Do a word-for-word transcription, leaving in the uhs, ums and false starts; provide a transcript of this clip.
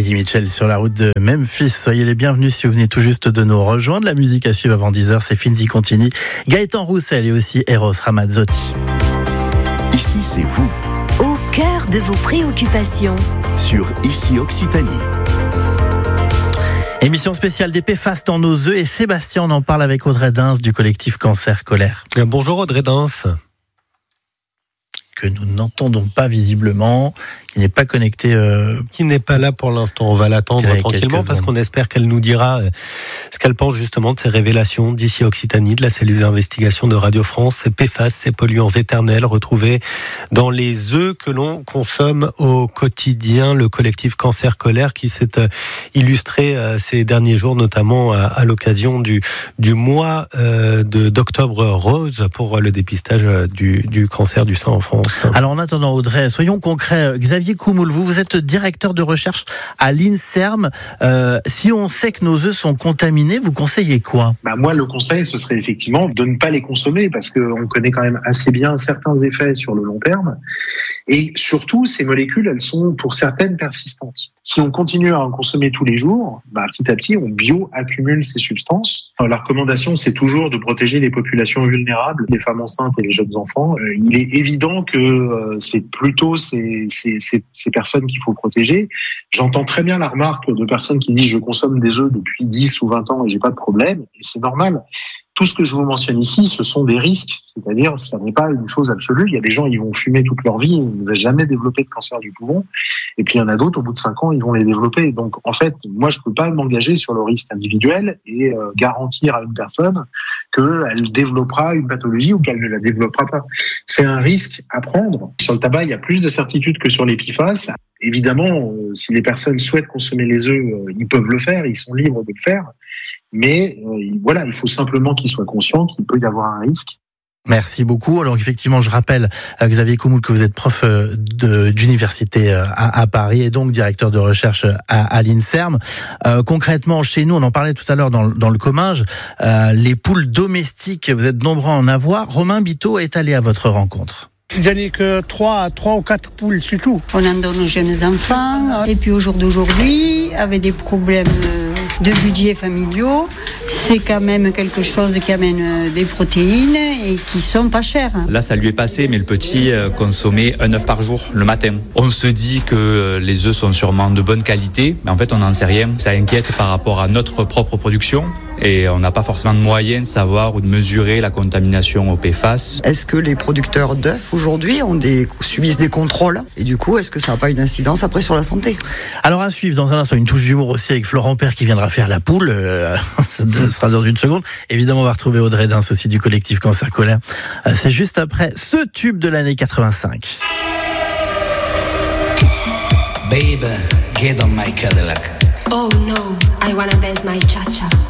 Eddie Mitchell sur la route de Memphis. Soyez les bienvenus si vous venez tout juste de nous rejoindre. La musique à suivre avant dix heures, c'est Finzi Contini, Gaëtan Roussel et aussi Eros Ramazzotti. Ici, c'est vous. Au cœur de vos préoccupations. Sur Ici Occitanie. Émission spéciale des P F A S dans nos œufs et Sébastien, on en parle avec Audrey Dins du collectif Cancer Colère. Bonjour Audrey Dins. Que nous n'entendons pas visiblement, qui n'est pas connecté. Euh... Qui n'est pas là pour l'instant. On va l'attendre tranquillement parce qu'on espère qu'elle nous dira ce qu'elle pense justement de ces révélations d'ici Occitanie, de la cellule d'investigation de Radio France, ces P F A S, ces polluants éternels retrouvés dans les œufs que l'on consomme au quotidien. Le collectif Cancer Colère qui s'est illustré ces derniers jours, notamment à l'occasion du, du mois de, d'octobre rose pour le dépistage du, du cancer du sein en France. Alors en attendant Audrey, soyons concrets. Xavier Koumoul, vous, vous êtes directeur de recherche à l'INSERM. Euh, si on sait que nos œufs sont contaminés, vous conseillez quoi ? Bah moi, le conseil, ce serait effectivement de ne pas les consommer parce qu'on connaît quand même assez bien certains effets sur le long terme. Et surtout, ces molécules, elles sont pour certaines persistantes. Si on continue à en consommer tous les jours, bah, petit à petit, on bio-accumule ces substances. Alors, la recommandation, c'est toujours de protéger les populations vulnérables, les femmes enceintes et les jeunes enfants. Euh, il est évident que euh, c'est plutôt ces, ces, ces, ces personnes qu'il faut protéger. J'entends très bien la remarque de personnes qui disent « je consomme des œufs depuis dix ou vingt ans et j'ai pas de problème ». Et c'est normal. Tout ce que je vous mentionne ici, ce sont des risques. C'est-à-dire, ça n'est pas une chose absolue. Il y a des gens, ils vont fumer toute leur vie, ils ne vont jamais développer de cancer du poumon. Et puis, il y en a d'autres, au bout de cinq ans, ils vont les développer. Donc, en fait, moi, je peux pas m'engager sur le risque individuel et euh, garantir à une personne qu'elle développera une pathologie ou qu'elle ne la développera pas. C'est un risque à prendre. Sur le tabac, il y a plus de certitudes que sur les P F A S. Évidemment, euh, si les personnes souhaitent consommer les œufs, euh, ils peuvent le faire, ils sont libres de le faire. Mais euh, voilà, il faut simplement qu'ils soient conscients qu'il peut y avoir un risque. Merci beaucoup. Alors effectivement, je rappelle, euh, Xavier Koumoul, que vous êtes prof euh, de, d'université euh, à, à Paris et donc directeur de recherche à, à l'INSERM. Euh, concrètement, chez nous, on en parlait tout à l'heure dans, dans le Comminges, euh, les poules domestiques, vous êtes nombreux à en avoir. Romain Biteau est allé à votre rencontre. Je n'ai que trois, trois ou quatre poules, c'est tout. On en donne aux jeunes enfants. Et puis au jour d'aujourd'hui, avec des problèmes de budget familiaux, c'est quand même quelque chose qui amène des protéines et qui sont pas chères. Là, ça lui est passé, mais le petit consommait un œuf par jour, le matin. On se dit que les œufs sont sûrement de bonne qualité, mais en fait, on n'en sait rien. Ça inquiète par rapport à notre propre production. Et on n'a pas forcément de moyens de savoir ou de mesurer la contamination au P F A S. Est-ce que les producteurs d'œufs aujourd'hui ont des, subissent des contrôles ? Et du coup, est-ce que ça n'a pas une incidence après sur la santé ? Alors à suivre dans un instant, une touche d'humour aussi avec Florent Père qui viendra faire la poule. Euh, ce sera dans une seconde. Évidemment, on va retrouver Audrey Dins aussi du collectif Cancer Colère. Euh, c'est juste après ce tube de l'année quatre-vingt-cinq. Baby, get on my Cadillac. Oh no, I wanna dance my cha-cha.